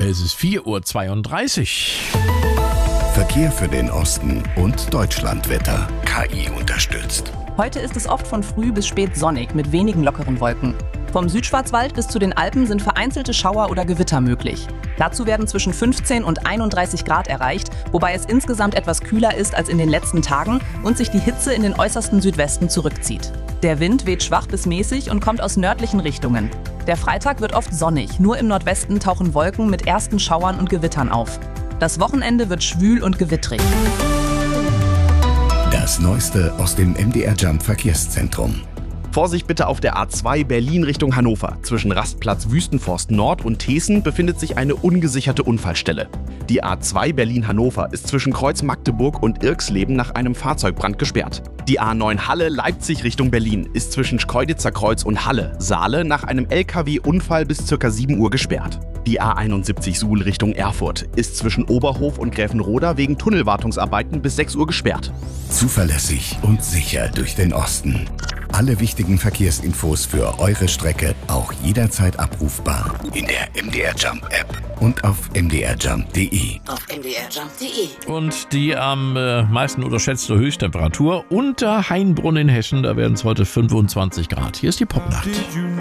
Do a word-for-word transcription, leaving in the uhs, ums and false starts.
Es ist vier Uhr zweiunddreißig. Verkehr für den Osten und Deutschlandwetter. K I unterstützt. Heute ist es oft von früh bis spät sonnig mit wenigen lockeren Wolken. Vom Südschwarzwald bis zu den Alpen sind vereinzelte Schauer oder Gewitter möglich. Dazu werden zwischen fünfzehn und einunddreißig Grad erreicht, wobei es insgesamt etwas kühler ist als in den letzten Tagen und sich die Hitze in den äußersten Südwesten zurückzieht. Der Wind weht schwach bis mäßig und kommt aus nördlichen Richtungen. Der Freitag wird oft sonnig, nur im Nordwesten tauchen Wolken mit ersten Schauern und Gewittern auf. Das Wochenende wird schwül und gewittrig. Das Neueste aus dem M D R Jump Verkehrszentrum. Vorsicht bitte auf der A zwei Berlin Richtung Hannover. Zwischen Rastplatz Wüstenforst Nord und Teeßen befindet sich eine ungesicherte Unfallstelle. Die A zwei Berlin-Hannover ist zwischen Kreuz Magdeburg und Irxleben nach einem Fahrzeugbrand gesperrt. Die A neun Halle Leipzig Richtung Berlin ist zwischen Schkeuditzer Kreuz und Halle Saale nach einem L K W-Unfall bis ca. sieben Uhr gesperrt. Die A einundsiebzig Suhl Richtung Erfurt ist zwischen Oberhof und Gräfenroda wegen Tunnelwartungsarbeiten bis sechs Uhr gesperrt. Zuverlässig und sicher durch den Osten. Alle wichtigen Verkehrsinfos für eure Strecke auch jederzeit abrufbar in der M D R Jump App und auf m d r jump punkt d e. Auf m d r jump punkt d e. Und die am äh, meisten unterschätzte Höchsttemperatur unter Hainbrunn in Hessen, da werden es heute fünfundzwanzig Grad. Hier ist die Popnacht.